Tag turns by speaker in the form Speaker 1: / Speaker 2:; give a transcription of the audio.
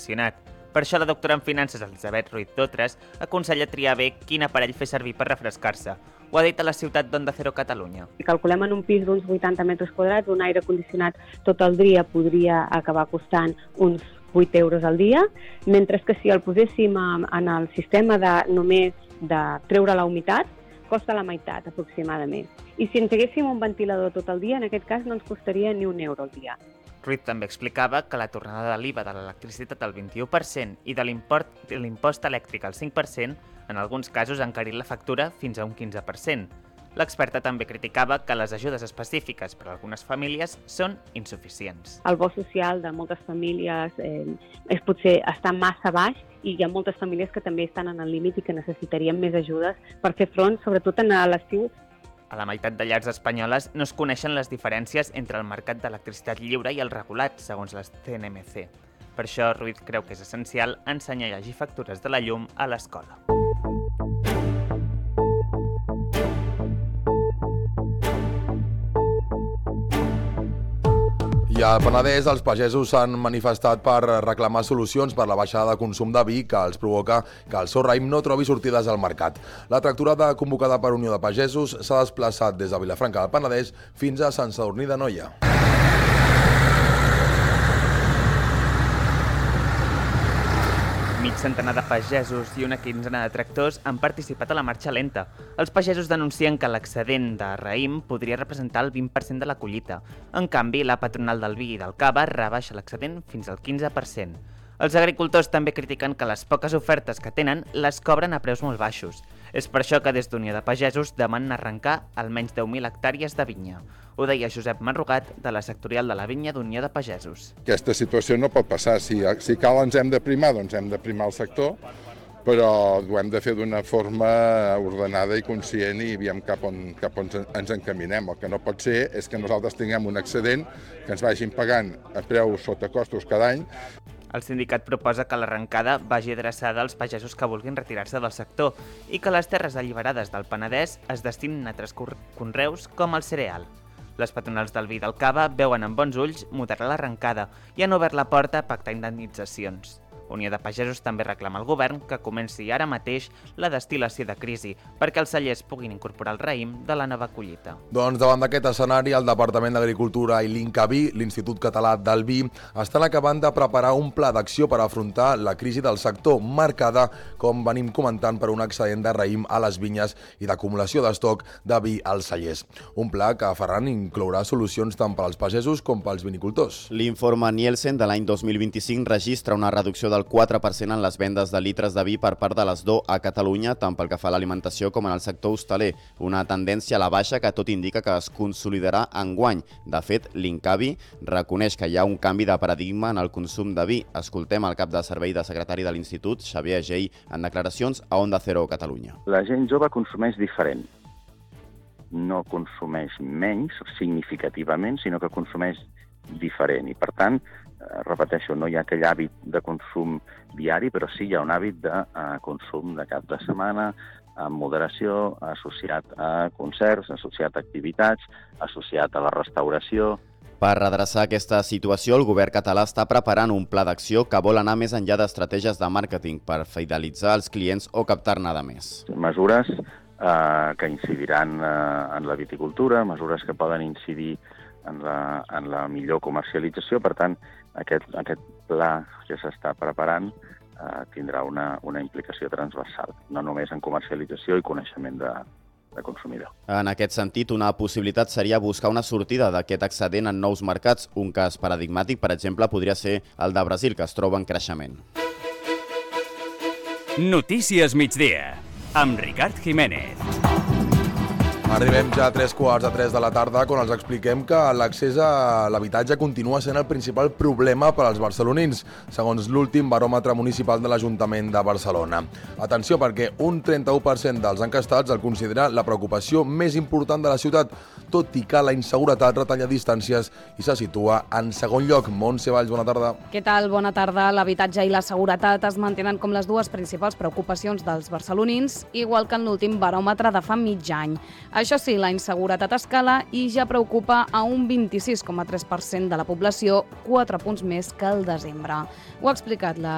Speaker 1: condicionat. Per això la doctora en finances Elisabet Ruiz Dotres aconsella triar bé quin aparell fer servir per refrescar-se. Ho ha dit a la ciutat d'Onda Cero Catalunya.
Speaker 2: Si calculem en un pis d'uns 80 metres quadrats, un aire condicionat tot el dia podria acabar costant uns 8 euros al dia, mentre que si el poséssim en el sistema només de treure la humitat, costa la meitat aproximadament. I si ens haguéssim un ventilador tot el dia, en aquest cas no ens costaria ni un euro al dia.
Speaker 1: Ruiz també explicava que la tornada de l'IVA de l'electricitat al 21% i de l'impost elèctric al 5% en alguns casos ha encarit la factura fins a un 15%. L'experta també criticava que les ajudes específiques per a algunes famílies són insuficients.
Speaker 2: El bo social de moltes famílies potser està massa baix i hi ha moltes famílies que també estan en el límit i que necessitarien més ajudes per fer front, sobretot a l'estiu.
Speaker 1: A la meitat de llars espanyoles no es coneixen les diferències entre el mercat d'electricitat lliure i el regulat, segons la CNMC. Per això, Ruiz creu que és essencial ensenyar a llegir factures de la llum a l'escola.
Speaker 3: I al Penedès, els pagesos s'han manifestat per reclamar solucions per la baixada de consum de vi que els provoca que el seu raïm no trobi sortides al mercat. La tractorada convocada per Unió de Pagesos s'ha desplaçat des de Vilafranca del Penedès fins a Sant Sadurní d'Anoia.
Speaker 1: Mig centenar de pagesos i una quinzena de tractors han participat a la marxa lenta. Els pagesos denuncien que l'excedent de raïm podria representar el 20% de la collita. En canvi, la patronal del vi i del cava rebaixa l'excedent fins al 15%. Els agricultors també critiquen que les poques ofertes que tenen les cobren a preus molt baixos. És per això que des d'Unió de Pagesos demanen arrencar almenys 10.000 hectàrees de vinya. Ho deia Josep Marrugat, de la sectorial de la vinya d'Unió de Pagesos.
Speaker 4: Aquesta situació no pot passar. Si cal ens hem de primar, doncs hem de primar el sector, però ho hem de fer d'una forma ordenada i conscient i veiem cap on ens encaminem. El que no pot ser és que nosaltres tinguem un excedent que ens vagin pagant a preus sota costos cada any.
Speaker 1: El sindicat proposa que l'arrencada vagi adreçada als pagesos que vulguin retirar-se del sector i que les terres alliberades del Penedès es destinin a altres conreus com el cereal. Les patronals del vi i del cava veuen amb bons ulls moderar l'arrencada i han obert la porta a pactar indemnitzacions. Unió de Pagesos també reclama al govern que comenci ara mateix la destil·lació de crisi perquè els cellers puguin incorporar el raïm de la nova collita.
Speaker 3: Doncs davant d'aquest escenari, el Departament d'Agricultura i l'INCAVI, l'Institut Català del Vi, estan acabant de preparar un pla d'acció per afrontar la crisi del sector, marcada, com venim comentant, per un excedent de raïm a les vinyes i d'acumulació d'estoc de vi als cellers. Un pla que, Ferran, inclourà solucions tant per als pagesos com pels vinicultors.
Speaker 5: L'informe Nielsen de l'any 2025 registra una reducció del 4% en les vendes de litres de vi per part de les DO a Catalunya, tant pel que fa a l'alimentació com en el sector hostaler. Una tendència a la baixa que tot indica que es consolidarà enguany. De fet, l'INCAVI reconeix que hi ha un canvi de paradigma en el consum de vi. Escoltem el cap de servei de secretari de l'Institut, Xavier Agell, en declaracions a Onda Cero Catalunya.
Speaker 6: La gent jove consumeix diferent. No consumeix menys significativament, sinó que consumeix diferent. I, per tant, repeteixo, no hi ha aquell hàbit de consum diari, però sí hi ha un hàbit de consum de cap de setmana, amb moderació, associat a concerts, associat a activitats, associat a la restauració.
Speaker 5: Per redreçar aquesta situació, el govern català està preparant un pla d'acció que vol anar més enllà d'estratègies de màrqueting per fidelitzar els clients o captar-ne de més.
Speaker 6: Mesures que incidiran en la viticultura, mesures que poden incidir en la millor comercialització. Per tant, aquest pla que s'està preparant tindrà una implicació transversal, no només en comercialització i coneixement de consumidor.
Speaker 5: En aquest sentit, una possibilitat seria buscar una sortida d'aquest excedent en nous mercats. Un cas paradigmàtic, per exemple, podria ser el de Brasil, que es troba en creixement.
Speaker 7: Notícies migdia, amb Ricard Jiménez.
Speaker 3: Arribem ja a 3:15 de la tarda, quan els expliquem que l'accés a l'habitatge continua sent el principal problema per als barcelonins, segons l'últim baròmetre municipal de l'Ajuntament de Barcelona. Atenció, perquè un 31% dels encastats el considera la preocupació més important de la ciutat, tot i que la inseguretat retalla distàncies i se situa en segon lloc. Montse Valls, bona tarda.
Speaker 8: Què tal? Bona tarda. L'habitatge i la seguretat es mantenen com les dues principals preocupacions dels barcelonins, igual que en l'últim baròmetre de fa mig any. Això sí, la inseguretat escala i ja preocupa a un 26,3% de la població, 4 punts més que el desembre. Ho ha explicat la